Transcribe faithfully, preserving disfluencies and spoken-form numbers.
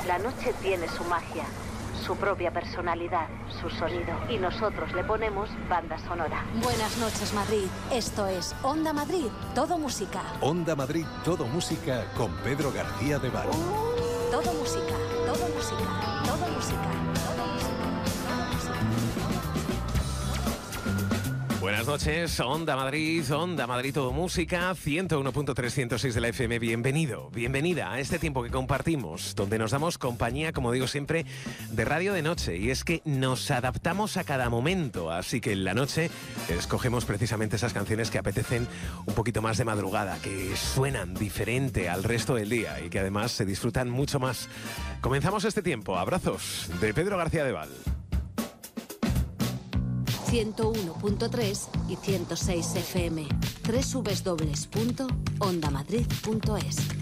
La noche tiene su magia, su propia personalidad, su sonido. Y nosotros le ponemos banda sonora. Buenas noches, Madrid. Esto es Onda Madrid, todo música. Onda Madrid, todo música con Pedro García de Val. Todo música, todo música, todo música, todo música. Buenas noches, Onda Madrid, Onda Madrid Todo Música, ciento uno punto tres, ciento seis de la F M. Bienvenido, bienvenida a este tiempo que compartimos, donde nos damos compañía, como digo siempre, de radio de noche. Y es que nos adaptamos a cada momento, así que en la noche escogemos precisamente esas canciones que apetecen un poquito más de madrugada, que suenan diferente al resto del día y que además se disfrutan mucho más. Comenzamos este tiempo. Abrazos de Pedro García de Val. ciento uno punto tres y ciento seis F M. doble u doble u doble u punto onda madrid punto es.